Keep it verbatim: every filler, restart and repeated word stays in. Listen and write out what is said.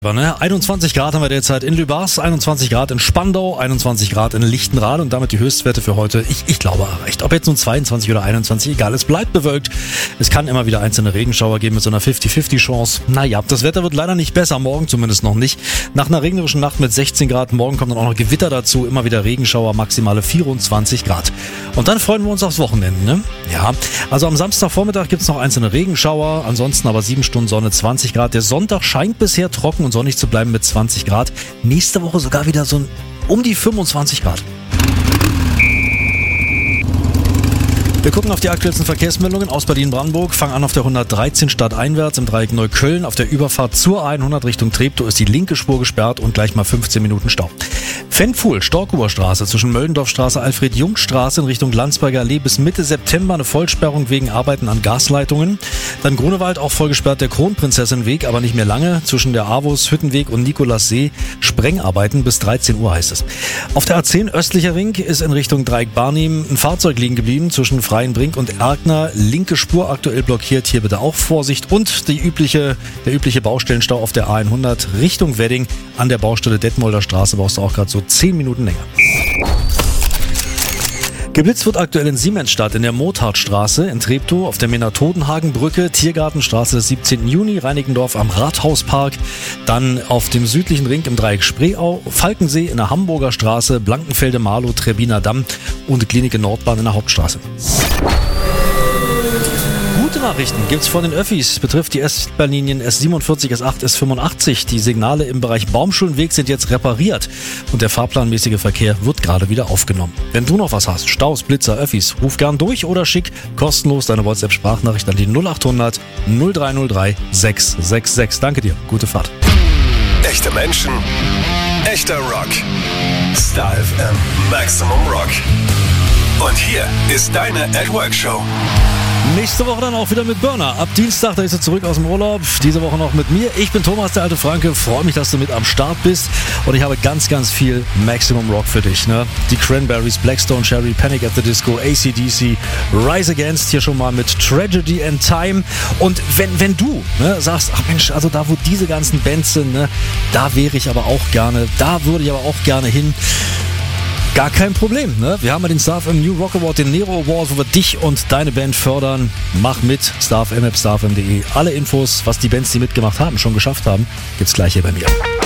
einundzwanzig Grad haben wir derzeit in Lübars, einundzwanzig Grad in Spandau, einundzwanzig Grad in Lichtenrade und damit die Höchstwerte für heute, ich, ich glaube, erreicht. Ob jetzt nun zweiundzwanzig oder einundzwanzig, egal, es bleibt bewölkt. Es kann immer wieder einzelne Regenschauer geben mit so einer fünfzig fünfzig Chance. Naja, das Wetter wird leider nicht besser, morgen zumindest noch nicht. Nach einer regnerischen Nacht mit sechzehn Grad, morgen kommt dann auch noch Gewitter dazu, immer wieder Regenschauer, maximale vierundzwanzig Grad. Und dann freuen wir uns aufs Wochenende, ne? Ja, also am Samstagvormittag gibt es noch einzelne Regenschauer, ansonsten aber sieben Stunden Sonne, zwanzig Grad. Der Sonntag scheint bisher trocken und sonnig zu bleiben mit zwanzig Grad. Nächste Woche sogar wieder so ein, um die fünfundzwanzig Grad. Wir gucken auf die aktuellsten Verkehrsmeldungen aus Berlin-Brandenburg. Fangen an auf der hundertdreizehn stadteinwärts im Dreieck Neukölln. Auf der Überfahrt zur A hundert Richtung Treptow ist die linke Spur gesperrt und gleich mal fünfzehn Minuten Stau. Fennfuhl, Storkower Straße zwischen Möllendorfstraße, Alfred-Jung-Straße in Richtung Landsberger Allee bis Mitte September eine Vollsperrung wegen Arbeiten an Gasleitungen. Dann Grunewald auch vollgesperrt, der Kronprinzessinweg, aber nicht mehr lange. Zwischen der Avus, Hüttenweg und Nikolassee Sprengarbeiten bis dreizehn Uhr heißt es. Auf der A zehn östlicher Ring ist in Richtung Dreieck Barnim ein Fahrzeug liegen geblieben zwischen Freienbrink und Erkner. Linke Spur aktuell blockiert, hier bitte auch Vorsicht. Und die übliche, der übliche Baustellenstau auf der A hundert Richtung Wedding an der Baustelle Detmolder Straße brauchst du auch gerade so zehn Minuten länger. Geblitzt wird aktuell in Siemensstadt in der Motardstraße, in Treptow auf der Menatodenhagenbrücke, Tiergartenstraße des siebzehnten Juni, Reinickendorf am Rathauspark, dann auf dem südlichen Ring im Dreieck Spreeau, Falkensee in der Hamburger Straße, Blankenfelde-Marlow, Trebbiner Damm und Klinik in Nordbahn in der Hauptstraße. Gute Nachrichten gibt's von den Öffis, betrifft die S-Bahn-Linien S siebenundvierzig, S acht, S fünfundachtzig. Die Signale im Bereich Baumschulenweg sind jetzt repariert und der fahrplanmäßige Verkehr wird gerade wieder aufgenommen. Wenn du noch was hast, Staus, Blitzer, Öffis, ruf gern durch oder schick kostenlos deine WhatsApp-Sprachnachricht an die null acht hundert null drei null drei sechs sechs sechs. Danke dir, gute Fahrt. Echte Menschen, echter Rock. Star F M Maximum Rock. Und hier ist deine At-Work-Show. Nächste Woche dann auch wieder mit Burner. Ab Dienstag, da ist er zurück aus dem Urlaub. Diese Woche noch mit mir. Ich bin Thomas, der alte Franke. Freue mich, dass du mit am Start bist. Und ich habe ganz, ganz viel Maximum Rock für dich. Ne? Die Cranberries, Blackstone Cherry, Panic at the Disco, A C D C, Rise Against. Hier schon mal mit Tragedy and Time. Und wenn, wenn du ne, sagst, ach Mensch, also da, wo diese ganzen Bands sind, ne, da wäre ich aber auch gerne, da würde ich aber auch gerne hin. Gar kein Problem, ne? Wir haben ja den Star F M New Rock Award, den Nero Award, wo wir dich und deine Band fördern. Mach mit, Star F M, star f m punkt de. Alle Infos, was die Bands, die mitgemacht haben, schon geschafft haben, gibt's gleich hier bei mir.